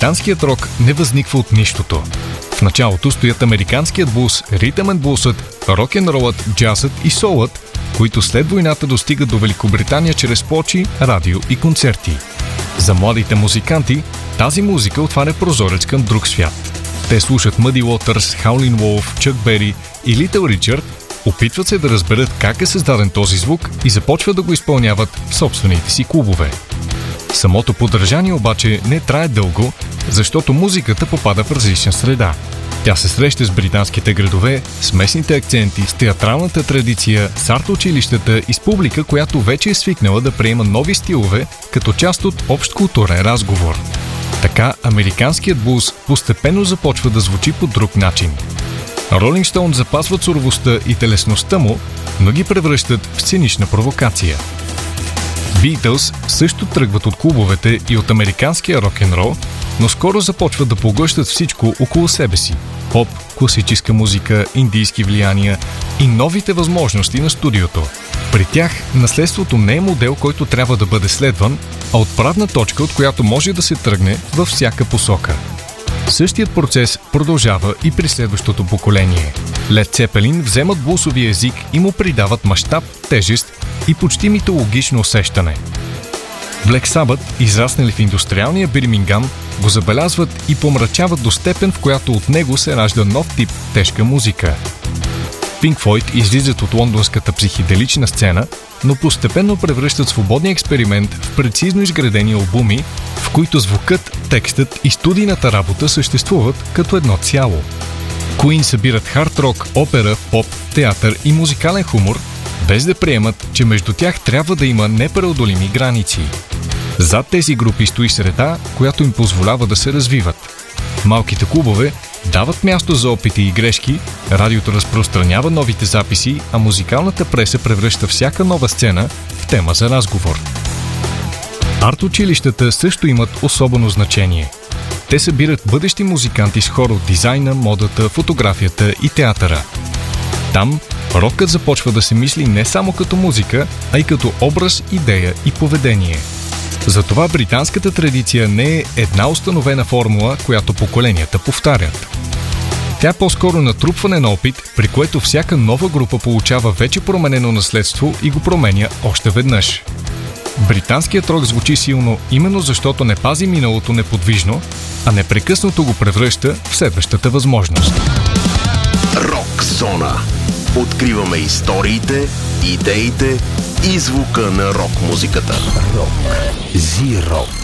Британският рок не възниква от нищото. В началото стоят американският блуз, ритъм енд блузът, рок-н-ролът, джазът и соулът, които след войната достигат до Великобритания чрез плочи, радио и концерти. За младите музиканти тази музика отваря прозорец към друг свят. Те слушат Мъди Уотърс, Хаулин Уолф, Чък Бери и Литъл Ричард, опитват се да разберат как е създаден този звук и започват да го изпълняват в собствените си клубове. Самото поддържание обаче не трае дълго, защото музиката попада в различна среда. Тя се среща с британските градове, с местните акценти, с театралната традиция, с арт-училищата и с публика, която вече е свикнала да приема нови стилове като част от общ културен разговор. Така американският блуз постепенно започва да звучи по друг начин. Ролинг Стоун запазват суровостта и телесността му, но ги превръщат в сценична провокация. Beatles също тръгват от клубовете и от американския рок-н-рол, но скоро започват да поглъщат всичко около себе си – поп, класическа музика, индийски влияния и новите възможности на студиото. При тях наследството не е модел, който трябва да бъде следван, а отправна точка, от която може да се тръгне във всяка посока. Същият процес продължава и при следващото поколение. Лед Цепелин вземат блусовия език и му придават мащаб, тежест и почти митологично усещане. Black Sabbath, израснали в индустриалния Бирмингам, го забелязват и помрачават до степен, в която от него се ражда нов тип тежка музика. Pink Floyd излизат от лондонската психоделична сцена, но постепенно превръщат свободния експеримент в прецизно изградени албуми, в които звукът, текстът и студийната работа съществуват като едно цяло. Queen събират хард-рок, опера, поп, театър и музикален хумор, без да приемат, че между тях трябва да има непреодолими граници. Зад тези групи стои среда, която им позволява да се развиват. Малките клубове дават място за опити и грешки, радиото разпространява новите записи, а музикалната преса превръща всяка нова сцена в тема за разговор. Арт-училищата също имат особено значение. Те събират бъдещи музиканти с хора от дизайна, модата, фотографията и театъра. Там рокът започва да се мисли не само като музика, а и като образ, идея и поведение. Затова британската традиция не е една установена формула, която поколенията повтарят. Тя е по-скоро натрупване на опит, при което всяка нова група получава вече променено наследство и го променя още веднъж. Британският рок звучи силно именно защото не пази миналото неподвижно, а непрекъснато го превръща в следващата възможност. Рок зона. Откриваме историите, идеите и звука на рок музиката. Рок. Зи-рок.